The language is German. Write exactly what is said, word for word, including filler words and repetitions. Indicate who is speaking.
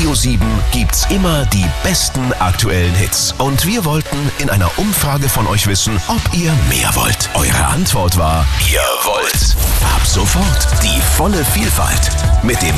Speaker 1: Radio sieben gibt's immer die besten aktuellen Hits. Und wir wollten in einer Umfrage von euch wissen, ob ihr mehr wollt. Eure Antwort war, ihr wollt ab sofort die volle Vielfalt. Mit dem